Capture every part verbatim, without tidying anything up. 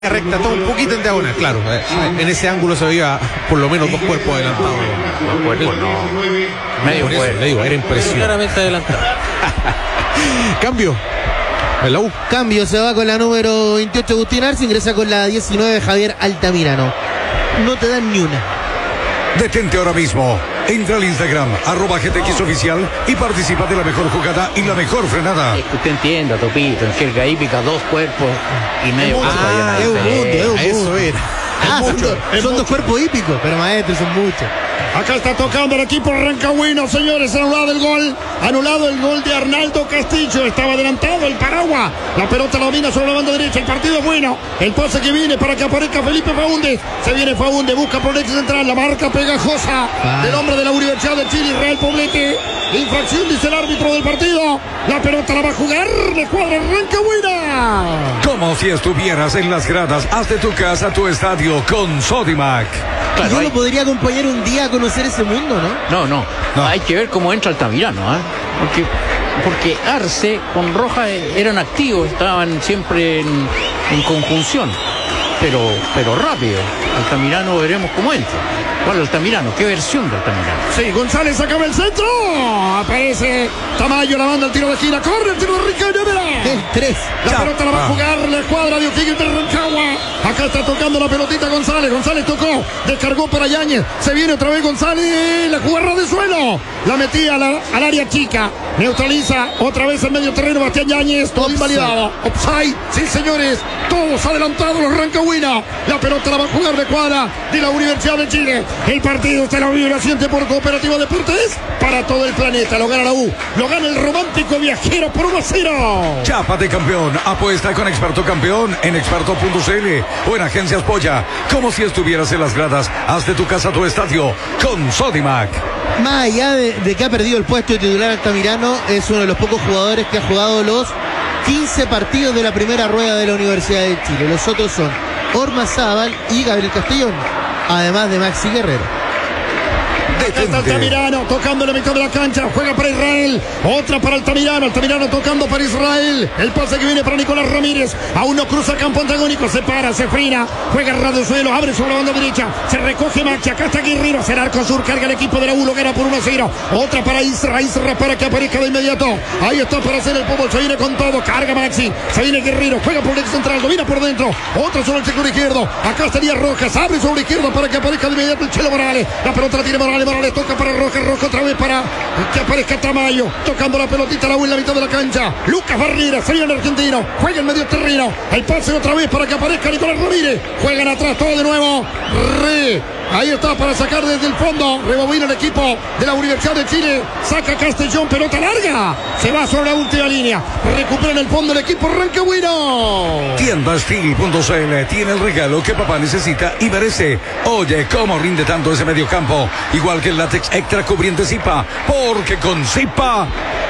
recta, todo un poquito en diagonal, claro. En ese ángulo se veía por lo menos dos cuerpos adelantados. Dos cuerpos, no. Medio cuerpo. Le digo, era impresionante. Claramente adelantado. Cambio. En la U. Cambio, se va con la número veintiocho Agustín Arce, ingresa con la diecinueve Javier Altamirano. No te dan ni una. Detente ahora mismo. Entra al Instagram, arroba G T X oficial y participa de la mejor jugada y la mejor frenada. Es que usted entienda, Topito, en jerga hípica, dos cuerpos y medio cuerpo. Ah, es un mundo, es un Eso mundo. era. Ah, son, dos, son dos cuerpos hípicos, pero maestro, son muchos. Acá está tocando el equipo rancagüino, señores, anulado el gol, anulado el gol de Arnaldo Castillo, estaba adelantado el Paragua, la pelota la domina sobre la banda derecha, el partido es bueno, el pase que viene para que aparezca Felipe Faúndez, se viene Faúndez, busca por el ex central, la marca pegajosa ah. del hombre de la Universidad de Chile, Israel Poblete, infracción dice el árbitro del partido, la pelota la va a jugar de cuadra rancagüina. Como si estuvieras en las gradas, haz de tu casa tu estadio con Sodimac. Claro, yo hay... lo podría acompañar un día a conocer ese mundo, ¿no? No, no, no. Hay que ver cómo entra Altamirano, ¿eh? Porque, porque Arce con Roja eran activos, estaban siempre en, en conjunción. Pero, pero rápido. Altamirano veremos cómo entra. ¿Cuál Altamirano? ¿Qué versión de Altamirano? Sí, González acaba el centro. Aparece Tamayo, la banda al tiro de esquina. Corre el tiro de Ricardo, mira. El tres. La pelota la va a jugar la escuadra de O'Higgins de Rancagua. Acá está tocando la pelotita González. González tocó, descargó para Yáñez. Se viene otra vez González. La jugarra de suelo. La metía a la, al área chica. Neutraliza otra vez en medio terreno Bastián Yáñez. Todo invalidado. Offside. Sí, señores. Todos adelantados los rancagüinos. La pelota la va a jugar de cuadra de la Universidad de Chile. El partido está en la vibración por Cooperativa Deportes para todo el planeta. Lo gana la U. Lo gana el romántico viajero por uno a cero. Chapa de campeón. Apuesta con Experto Campeón en experto punto c l o en Agencias Polla. Como si estuvieras en las gradas. Haz de tu casa tu estadio con Sodimac. Más allá de, de que ha perdido el puesto de titular Altamirano, es uno de los pocos jugadores que ha jugado los quince partidos de la primera rueda de la Universidad de Chile. Los otros son Ormazábal y Gabriel Castellón, además de Maxi Guerrero. Acá está Altamirano tocando en la mitad de la cancha, juega para Israel, otra para Altamirano, Altamirano tocando para Israel, el pase que viene para Nicolás Ramírez, aún no cruza campo antagónico, se para, se frena, juega ras de suelo, abre sobre la banda derecha, se recoge Maxi, acá está Guerrero, será Arco Sur, carga el equipo de la U, lo gana por uno a cero, otra para Isra, Isra para que aparezca de inmediato, ahí está para hacer el fútbol, se viene con todo, carga Maxi, se viene Guerrero, juega por el ex central, domina por dentro, otra sobre el sector izquierdo, acá estaría Rojas, abre sobre la izquierda para que aparezca de inmediato el Chelo Morales, la pelota la tiene Morales, Morales toca para Rojas, Rojas otra vez para que aparezca Tamayo, tocando la pelotita la U en la mitad de la cancha, Lucas Barrera, sería el argentino, juega en medio terreno, el pase otra vez para que aparezca Nicolás Ramírez, juegan atrás todo de nuevo, Re, ahí está para sacar desde el fondo, rebobina el equipo de la Universidad de Chile, saca Castellón, pelota larga, se va sobre la última línea, recupera en el fondo el equipo rancagüino. Tienda Steel punto c l tiene el regalo que papá necesita y merece. Oye, cómo rinde tanto ese mediocampo, igual que el látex extra cubriente Zipa, porque con Zipa,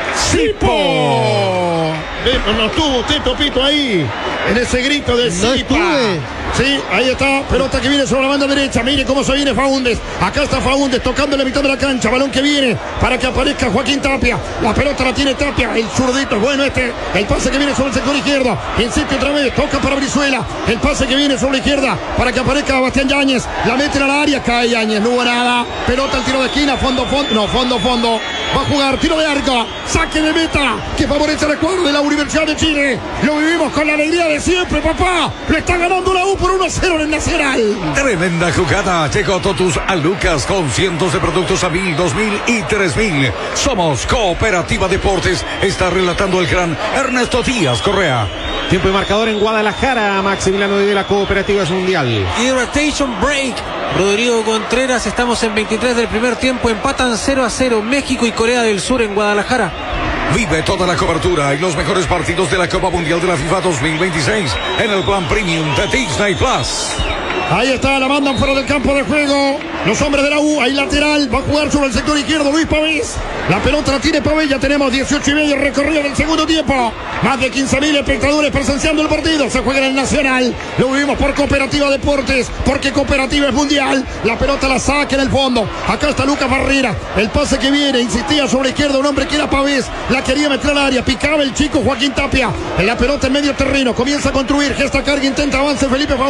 Zipo. No estuvo usted, Topito, ahí, en ese grito de no Zipa. Estuve. Sí, ahí está, pelota que viene sobre la banda derecha, mire cómo se viene Faúndez, acá está Faúndez tocando en la mitad de la cancha, balón que viene para que aparezca Joaquín Tapia, la pelota la tiene Tapia, el zurdito es bueno este, el pase que viene sobre el sector izquierdo, insiste otra vez, toca para Brizuela, el pase que viene sobre la izquierda para que aparezca Bastián Yáñez, la meten al área, cae Yáñez, no hubo nada, pelota al tiro de esquina, fondo, fondo, no, fondo, fondo, va a jugar, tiro de arco, saque de meta, que favorece al cuadro de la Universidad de Chile, lo vivimos con la alegría de siempre, papá, lo está ganando la U por uno a cero en el Nacional. Tremenda jugada. Llegó Totus a Lucas con cientos de productos a mil, dos mil y tres mil. Somos Cooperativa Deportes. Está relatando el gran Ernesto Díaz Correa. Tiempo y marcador en Guadalajara. Maximiliano de la Cooperativa es Mundial. Y rotation break. Rodrigo Contreras, estamos en veintitrés del primer tiempo. Empatan cero a cero México y Corea del Sur en Guadalajara. Vive toda la cobertura y los mejores partidos de la Copa Mundial de la FIFA dos mil veintiséis en el plan premium de Disney Plus. Ahí está, la mandan fuera del campo de juego. Los hombres de la U, ahí lateral. Va a jugar sobre el sector izquierdo Luis Pavés. La pelota la tiene Pavés. Ya tenemos dieciocho y medio recorrido del segundo tiempo. Más de quince mil espectadores presenciando el partido. Se juega en el Nacional. Lo vivimos por Cooperativa Deportes, porque Cooperativa es mundial. La pelota la saca en el fondo. Acá está Lucas Barrera. El pase que viene, insistía sobre la izquierda. Un hombre que era Pavés. La quería meter al área. Picaba el chico Joaquín Tapia. En la pelota en medio terreno. Comienza a construir. Gesta carga, intenta avance Felipe Pavés.